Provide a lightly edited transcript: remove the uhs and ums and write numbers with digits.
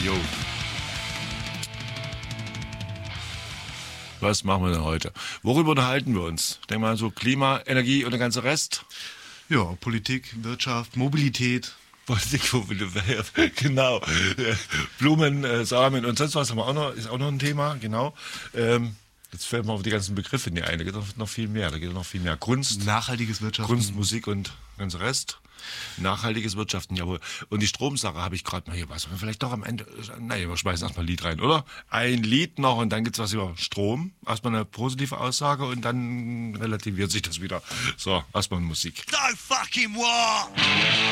Jo. Was machen wir denn heute? Worüber unterhalten wir uns? Denk mal so Klima, Energie und der ganze Rest. Ja, Politik, Wirtschaft, Mobilität. Politik, genau. Blumen, Samen und sonst was haben wir auch noch, ist auch noch ein Thema, genau. Jetzt fällt mir auf die ganzen Begriffe nicht ein. Da geht noch viel mehr. Kunst, Nachhaltiges Wirtschaften. Kunst, Musik und der ganze Rest. Nachhaltiges Wirtschaften, jawohl. Und die Stromsache habe ich gerade mal hier. Was wir vielleicht doch am Ende. Nein, wir schmeißen erstmal ein Lied rein, oder? Ein Lied noch und dann gibt es was über Strom. Erstmal eine positive Aussage und dann relativiert sich das wieder. So, erstmal Musik. No fucking war!